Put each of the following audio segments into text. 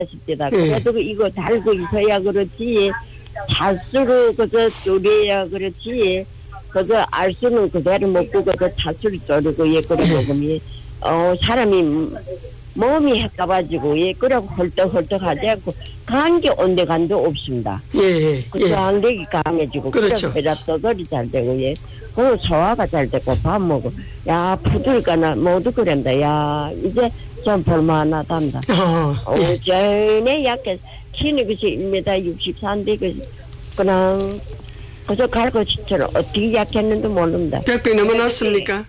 싶다. 그래도 이거 달고 있어야 그렇지. 탈수로 그저 줄여야 그렇지. 그저 알 수는 그대로 먹고 그저 탈수를 쪼르고 예 그래 먹으면 사람이 몸이 헷가가지고 예 그러고 헐떡헐떡하지 않고 감기 온데간도 없습니다. 그 항력이 강해지고 그렇죠. 배가 떠돌이 잘 되고 예. 그 소화가 잘 되고 밥 먹고 야 부들까나 모두 그런다. 야 이제 좀 볼만하단다. 전에 약간 키는 것이 1m 64인데 그냥 그저 갈고치처럼 어떻게 약했는지 모른다. 100배 넘어났습니까?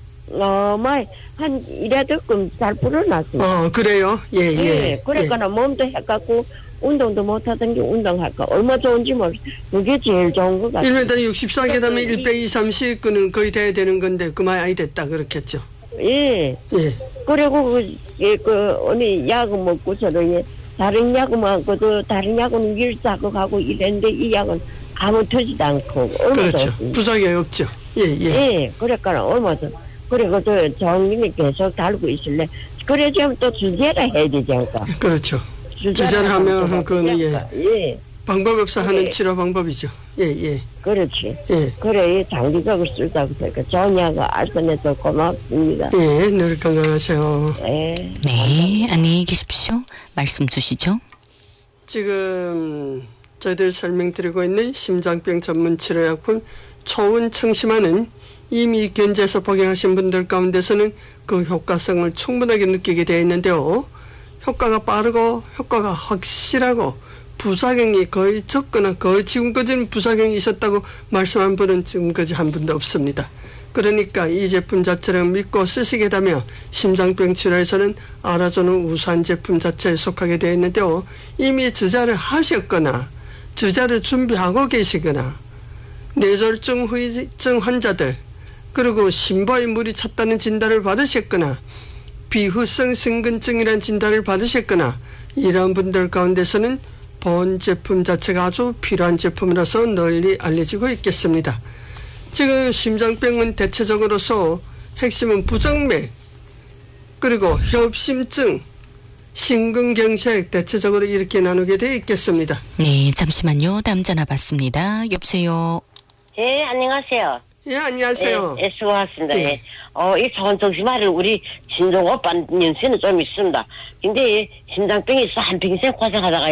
한 이래도 잘 불어났습니다. 그래요? 예. 그러니까 몸도 해갖고 운동도 못하던 게 운동할까 얼마 좋은지 모르겠어. 그게 제일 좋은 것 같아요. 1m 64개다면 1배 2, 30은 거의 돼야 되는 건데 그만 아이 됐다 그렇겠죠. 예. 그리고 어느 약을 먹고서는 다른 약을 먹고도 다른 약은 일자고 가고 이랬는데 이 약은 아무 터지도 않고 그렇죠. 부작용이 없죠. 예. 그러니까 얼마도 그리고 또 정인이 계속 달고 있을래. 그래 지금 또 주제를 해야 되지 않을까. 그렇죠. 주제를 하면 그건 방법 없어 하는 치료 방법이죠. 그렇지. 그래 장기적으로 쓰다고 그러니까 좋은 약을 알선해서 고맙습니다. 늘 건강하세요. 네, 안녕히 계십시오. 말씀 주시죠. 지금 저희들 설명드리고 있는 심장병 전문 치료약품 초운청심환은 이미 견제해서 복용하신 분들 가운데서는 그 효과성을 충분하게 느끼게 되어 있는데요. 효과가 빠르고 효과가 확실하고 부작용이 거의 적거나 거의 지금까지는 부작용이 있었다고 말씀한 분은 지금까지 한 분도 없습니다. 그러니까 이 제품 자체를 믿고 쓰시게 되면 심장병 치료에서는 알아주는 우수한 제품 자체에 속하게 되어 있는데요. 이미 주사를 하셨거나 주사를 준비하고 계시거나 뇌졸중 후유증 환자들 그리고 심부에 물이 찼다는 진단을 받으셨거나 비후성 승근증이라는 진단을 받으셨거나 이런 분들 가운데서는 본 제품 자체가 아주 필요한 제품이라서 널리 알려지고 있겠습니다. 지금 심장병은 대체적으로서 핵심은 부정맥 그리고 협심증 심근경색 대체적으로 이렇게 나누게 되어 있겠습니다. 네, 잠시만요. 다음 전화 받습니다. 여보세요. 예, 안녕하세요. 예, 안녕하세요. 예, 수고하셨습니다. 이 좋은 정신말을 우리 진종 오빠 연세는 좀 있습니다. 근데 심장병이 있어 한평생 고생하다가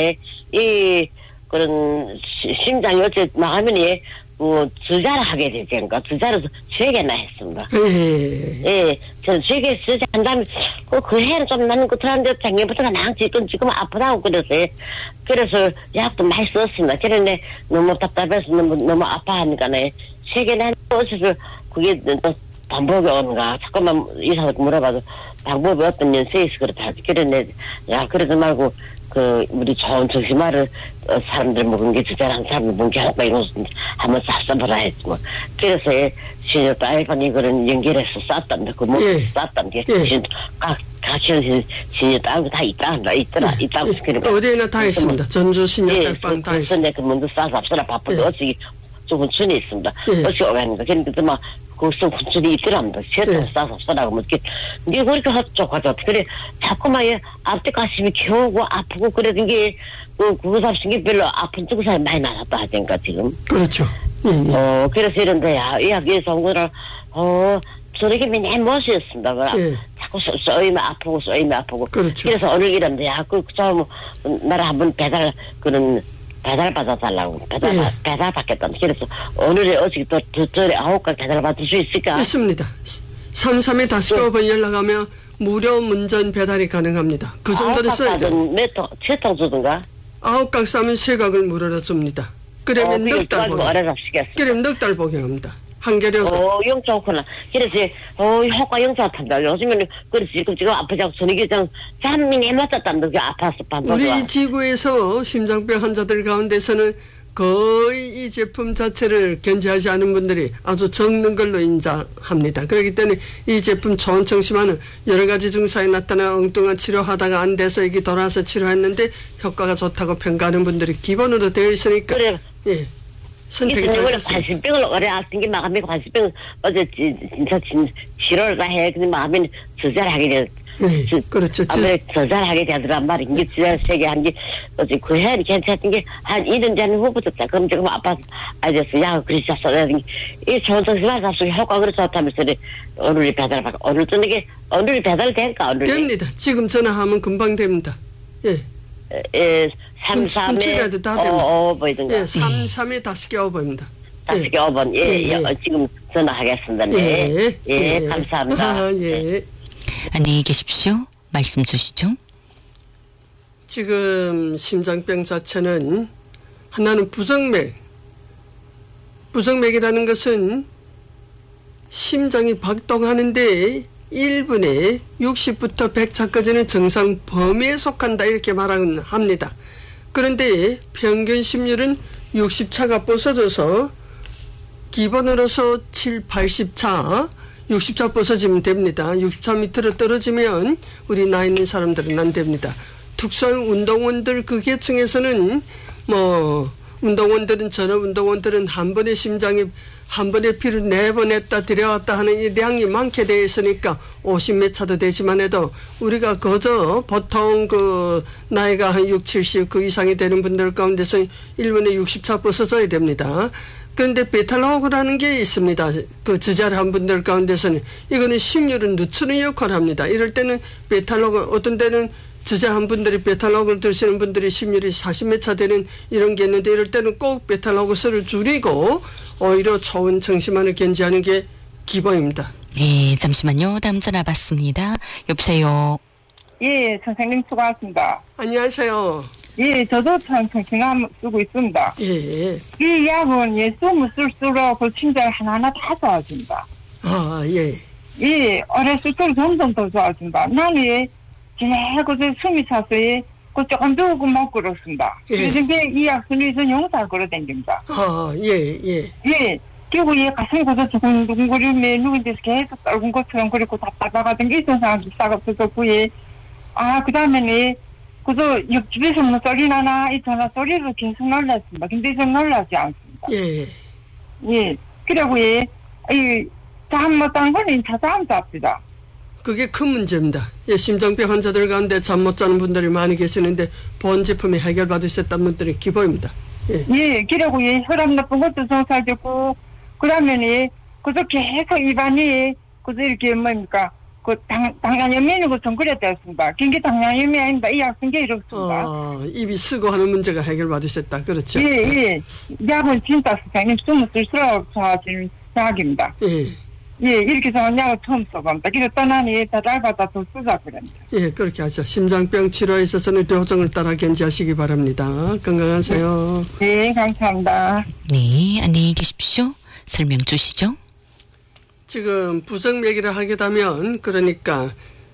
그런 심장이 어째 나가면 주자를 하게 되지 않을까? 주자를 3개나 했습니다. 저는 3개 쓰지 한 다음에 그 해는 좀 나는 그렇는데 작년부터가 낭 지금 아프다고 그랬어요. 그래서 약도 많이 썼습니다. 그런데 너무 답답해서 너무 아파하니까네 3개나 어디서 그게 또 방법이 없는가? 잠깐만 의사한테 물어봐도 방법이 어떤 연세에서 그렇다. 그런데 그러지 말고 우리 좋은 정신말을 사람들 먹은 게 주자랑 사람들 먹은 게 할까 이런 한번 싹써보라 했지 뭐. 그래서 신여 딸반 이거는 연결해서 쌌답니다. 쌌답니다. 같이 신여 딸고 다 있더라. 어디에나 다 있습니다. 전주 신여 딸반 다 있습니다. 그 먼저 싸서 앞서라 바쁜데 어찌 좀 훈춘이 있습니다. 어찌 오해합니까? 그러니까 막 거기서 훈춘이 있더랍니다. 세상 싸서 써라고 뭐 이게 그렇게 핫쪽하죠. 그래 자꾸만 앞에 가슴이 겨우고 아프고 그러던 게 그거 잡신 게 별로 아픈 쪽 사람이 많이 나왔다 하니까 지금. 그렇죠. 그래서 이런데 의학에서 온 거를 저렇게 맨날 못쓰였습니다. 자꾸 쏘이면 아프고. 그렇죠. 그래서 오늘 이런데 나를 한번 배달 받아달라고 배달 받겠다. 그래서 오늘에 어저께 또 저래 9가 배달 받을 수 있을까? 있습니다. 33에 5번 연락하면 무료 문전 배달이 가능합니다. 그 정도는 써야죠. 몇 통 주든가? 9각 싸면 3각을 무료로 줍니다. 그러면 넉 달 복용합니다. 한겨려서. 영 좋구나. 그래서 효과 영 좋단다. 요즘에는 그래서 지금 아프지 않고 저녁에 잠이 내 맞았단다. 그게 아파서 우리 지구에서 심장병 환자들 가운데서는 거의 이 제품 자체를 견제하지 않은 분들이 아주 적는 걸로 인정합니다. 그렇기 때문에 이 제품 초운청심환은 여러 가지 증상이 나타나 엉뚱한 치료하다가 안 돼서 이게 돌아와서 치료했는데 효과가 좋다고 평가하는 분들이 기본으로 되어 있으니까. 그래. 선택이 잘 됐습니다. 관심병을 오래 앓은 게 마감이 관심병 어제 진짜 치료를 다 해. 근데 마감이 저자를 하게 돼. 네, 그렇죠. 아무래도 저자를 하게 되더란 말이야. 이게 저자 세게 한 게 어제 그 해안이 괜찮은 게 한 2년 전에 후부터 그럼 조금 아파서 알겠어. 야, 그렇지 않았어. 이 좋은 정신만 잡수 효과 그렇지 않다면서 오늘이 배달받고 오늘 저녁에 오늘이 배달될까 오늘 됩니다. 지금 전화하면 금방 됩니다. 예. 33에 다 됩니다. 보이던가. 예, 33에 5개 오버입니다. 5개 5번. 예. 지금 전화하겠습니다. 네. 예, 감사합니다. 예. 안녕히 계십시오. 말씀 주시죠. 지금 심장병 자체는 하나는 부정맥이라는 것은 심장이 박동하는데 1분에 60부터 100차까지는 정상 범위에 속한다 이렇게 말합니다. 그런데 평균 심률은 60차가 부서져서 기본으로서 7, 80차 60차 부서지면 됩니다. 60차 밑으로 떨어지면 우리 나이 있는 사람들은 안 됩니다. 특수한 운동원들 그 계층에서는 운동원들은 저런 운동원들은 한 번에 심장이 한 번에 피를 4번 했다 들여왔다 하는 이 량이 많게 되어 있으니까 50몇 차도 되지만 해도 우리가 그저 보통 그 나이가 한 6, 70 그 이상이 되는 분들 가운데서 1분에 60차 부서져야 됩니다. 그런데 베탈로그라는 게 있습니다. 그 저자한 분들 가운데서는 이거는 심률을 늦추는 역할을 합니다. 이럴 때는 베탈로그 어떤 때는 저자한 분들이 베탈로그를 드시는 분들이 심률이 40몇 차 되는 이런 게 있는데 이럴 때는 꼭 베탈로그 수를 줄이고 오히려 초원 청심환을 견지하는 게 기본입니다. 네, 잠시만요. 다음 전화 받습니다. 여보세요. 예, 선생님 수고하셨습니다. 안녕하세요. 예, 저도 참 청심환 쓰고 있습니다. 예. 이 약은 쓰면 쓸수록 그 친절 하나하나 다 좋아집니다. 아, 예. 예, 오래 쓸수록 점점 더 좋아집니다. 나는 그저 숨이 차서 그 조금 더고 못 걸었습니다. 예. 그래서 이 약 쓰면서 용살 걸어다닙니다. 아, 예. 예. 그리고 가슴이 그저 두근두근거리며 누군데서 계속 떨군 것처럼 그리고 답답하던 게 있던 사람도 싹 없어졌고, 그 다음에는 그저 옆집에서 뭐 소리 나나 이 전화 소리로 계속 놀랐습니다. 근데 좀 놀라지 않습니다. 예. 그리고 잠 못한 거는 잠 잡니다. 그게 큰 문제입니다. 예, 심장병 환자들 가운데 잠 못 자는 분들이 많이 계시는데 보온 제품이 해결받으셨다는 분들이 기본입니다. 예, 그리고 혈압 높은 것도 정살되고 그러면 그저 계속 입안이 그저 이렇게 뭡니까 그 당뇨면이 좀 그래 되었습니다. 긴기 당뇨면이 아닙니다. 이 약 쓴 게 이렇습니다. 입이 쓰고 하는 문제가 해결받으셨다. 그렇죠? 예. 약은 진짜 선생님 숨을 쓸수록 좋아지는 약입니다. 예, 이렇게 좋은 약을 처음 써봅니다. 그래서 떠나니 다 짧아다 더 쓰자 그럽니다. 예, 그렇게 하죠. 심장병 치료에 있어서는 교정을 따라 견지하시기 바랍니다. 건강하세요. 네, 감사합니다. 네, 안녕히 계십시오. 설명 주시죠. 지금 부정맥이라 하게 되면 그러니까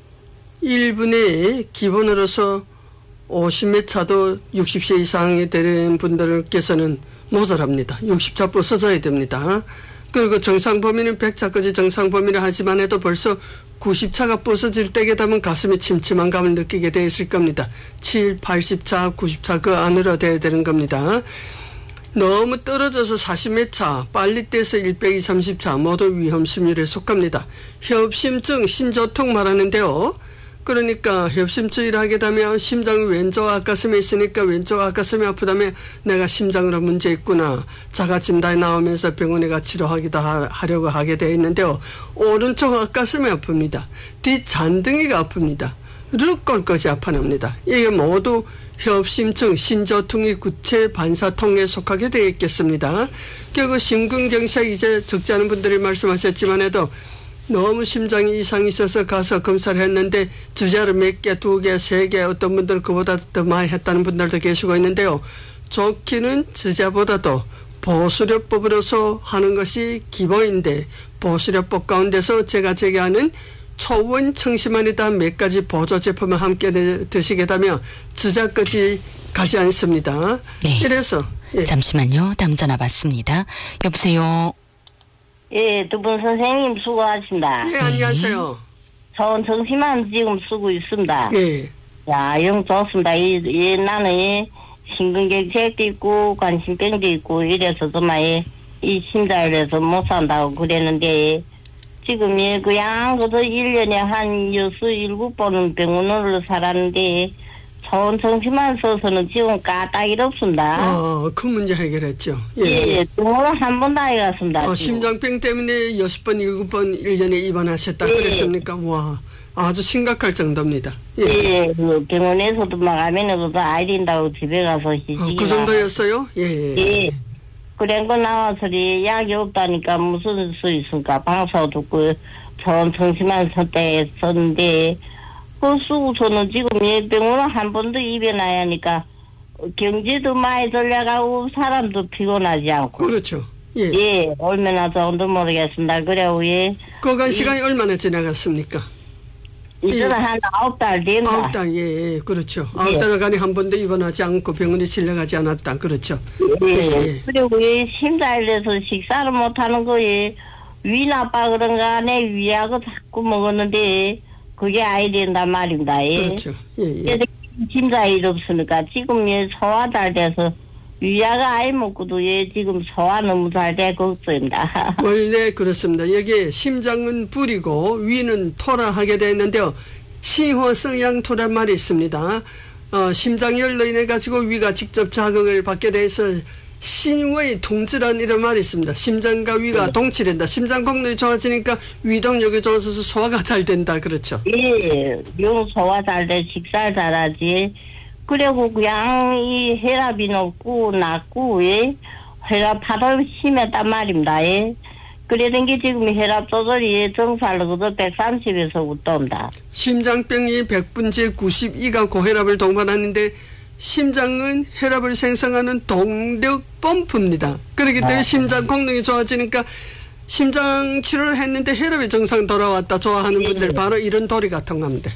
1분에 기본으로서 50몇 차도 60세 이상이 되는 분들께서는 모자랍니다. 60차 부서져야 됩니다. 그리고 정상 범위는 100차까지 정상 범위를 하지만 해도 벌써 90차가 부서질 때게 되면 가슴에 침침한 감을 느끼게 되어 있을 겁니다. 7, 80차, 90차 그 안으로 돼야 되는 겁니다. 너무 떨어져서 40몇 차, 빨리 떼서 100, 2, 30차 모두 위험 심률에 속합니다. 협심증, 신저통 말하는데요. 그러니까 협심증이라 하게 되면 심장이 왼쪽 앞가슴에 있으니까 왼쪽 앞가슴이 아프다면 내가 심장으로 문제 있구나. 자가 진단이 나오면서 병원에 가 치료하기도 하려고 하게 되어 있는데요. 오른쪽 앞가슴이 아픕니다. 뒷 잔등이가 아픕니다. 륵골까지 아파납니다. 이게 모두 협심증, 신저통이 구체 반사통에 속하게 되어 있겠습니다. 결국 심근경색 이제 적지 않은 분들이 말씀하셨지만 해도 너무 심장이 이상이 있어서 가서 검사를 했는데 주자를 몇 개, 2개, 3개 어떤 분들 그보다 더 많이 했다는 분들도 계시고 있는데요. 좋기는 주자보다도 보수료법으로서 하는 것이 기본인데 보수료법 가운데서 제가 제기하는 초원 청심환에다 몇 가지 보조 제품을 함께 드시게 되면 주자까지 가지 않습니다. 네. 이래서 잠시만요. 다음 전화 받습니다. 여보세요. 예, 두 분 선생님 수고하십니다. 예, 안녕하세요. 저는 청심환 지금 쓰고 있습니다. 예. 야, 영 좋습니다. 나는 심근경색도 있고 관심병도 있고 이래서 좀 아예 이 심장에서 못 산다고 그랬는데 지금 그냥 그저 1년에 한 6-7번은 병원으로 살았는데 좋은 정신만 써서는 지금 까딱이 없습니다. 그 문제 해결했죠. 예, 병원을 한 번도 안 갔습니다. 심장병 때문에 6번, 7번 1년에 입원하셨다 그랬습니까? 와, 아주 심각할 정도입니다. 예, 그 병원에서도 막 하면은 아이린다고 집에 가서 희식이 그 정도였어요? 예. 그래고 나와서리 약이 없다니까 무슨 수 있을까 방사 듣고 좋은 정신만 선택했었는데 그 쓰고서는 지금 병원을 한 번도 입원해야 하니까 경제도 많이 들려가고 사람도 피곤하지 않고. 그렇죠. 예, 얼마나 좋은지 모르겠습니다. 그래요, 예. 그간 시간이 얼마나 지나갔습니까? 이제는 한 9달 된다. 9달, 예, 그렇죠. 9달간에 한 번도 입원하지 않고 병원에 실려가지 않았다. 그렇죠. 예. 그리고 심장에서 식사를 못하는 거에 위 나빠 그런가 하네 위약을 자꾸 먹었는데 그게 아이 된단 말입니다. 예. 그렇죠. 예. 심장이 없으니까 지금 소화 잘 돼서 위약을 아예 먹고도 지금 소화 너무 잘 돼 걱정입니다. 원래 그렇습니다. 여기 심장은 불이고 위는 토라 하게 되어 있는데요. 신호성양토란 말이 있습니다. 심장열로 인해 가지고 위가 직접 자극을 받게 돼서 신의 동질한 이런 말이 있습니다. 심장과 위가 동치된다. 심장功能이 좋아지니까 위동력이 좋아져서 소화가 잘 된다. 그렇죠. 예, 용 소화 잘 돼, 식사 잘하지. 그리고 그냥 이 혈압이 높고 낮고 혈압 바로 심했단 말입니다. 그러던 게 지금 혈압 조절이 정상으로 130에서부터 온다. 심장병이 100분째 92가 고혈압을 동반하는데 심장은 혈압을 생성하는 동력 펌프입니다. 그렇기 때문에 심장功能이 좋아지니까 심장 치료를 했는데 혈압이 정상 돌아왔다 좋아하는 분들 바로 이런 도리가 통합니다.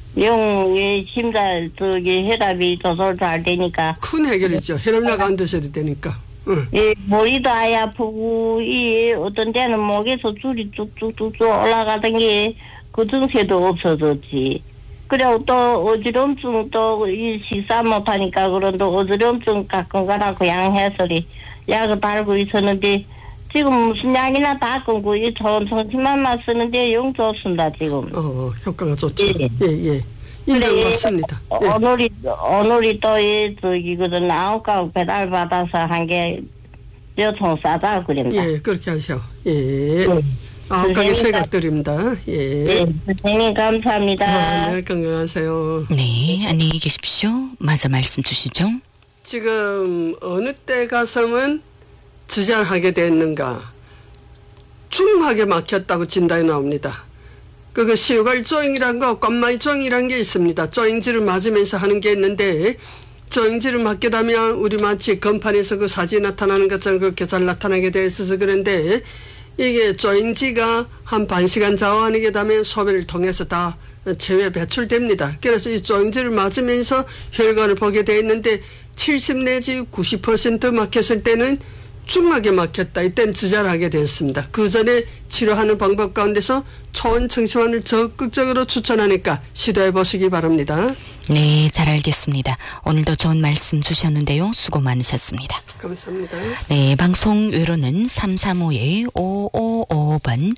심장 혈압이 조절 잘 되니까 큰 해결이죠. 혈압약 안 드셔도 되니까. 머리도 아예 아프고 어떤 때는 목에서 줄이 쭉쭉쭉 올라가던 게 그 증세도 없어졌지. 그리고 또 어지럼증 또 식사 못하니까 그런데 어지럼증 가끔가다 그냥 해서리 약을 달고 있었는데 지금 무슨 약이나 다 끊고 이 좋은 정신만만 쓰는데 영 좋습니다 지금. 효과가 좋죠. 예. 인정받습니다. 오늘이 또 저기거든 9가구 배달 받아서 한 개 여통 싸다 그럽니다. 예, 그렇게 하셔. 예. 9가구 새각 드립니다. 예. 선생님 감사합니다. 네, 건강하세요. 네, 안녕히 계십시오. 마저 말씀 주시죠. 지금 어느 때 가서면 지장하게 됐는가? 중하게 막혔다고 진단이 나옵니다. 그 시우갈조잉이란 거, 껌마이조잉이란 게 있습니다. 조잉지를 맞으면서 하는 게 있는데 조잉지를 맞게 되면 우리 마치 건판에서 그 사진이 나타나는 것처럼 그렇게 잘 나타나게 되어 있어서 그런데 이게 조잉지가 한 반 시간 자원하게 되면 소변을 통해서 다 체외 배출됩니다. 그래서 이 조잉지를 맞으면서 혈관을 보게 되어 있는데 70 내지 90% 막혔을 때는 중하게 막혔다. 이때는 지혈하게 되었습니다. 그 전에 치료하는 방법 가운데서 초원 청심환을 적극적으로 추천하니까 시도해 보시기 바랍니다. 네, 잘 알겠습니다. 오늘도 좋은 말씀 주셨는데요. 수고 많으셨습니다. 감사합니다. 네, 방송 외로는 335-5555번,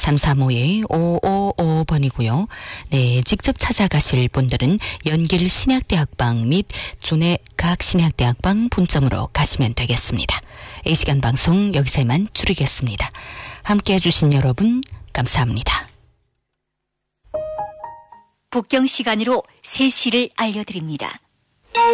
335-5555번이고요. 네, 직접 찾아가실 분들은 연길 신약대학방 및 존의 각 신약대학방 분점으로 가시면 되겠습니다. 이 시간 방송 여기서 이만 줄이겠습니다. 함께해 주신 여러분 감사합니다. 북경 시간으로 3시를 알려드립니다.